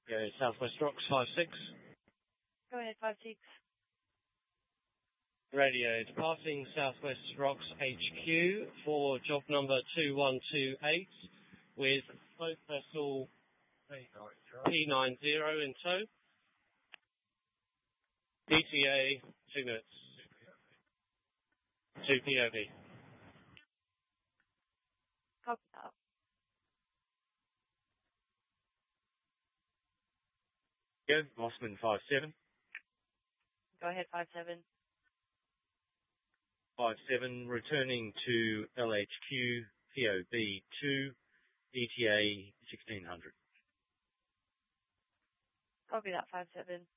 Yeah, Southwest Rocks 56. Go ahead, 56. Radio departing Southwest Rocks HQ for job number 2128 with boat vessel P90 in tow. ETA 2 minutes. 2 POV. Copy that. Go, Mossman 57. Go ahead, 57. 57 returning to LHQ POB 2 ETA 1600. Copy that, 57.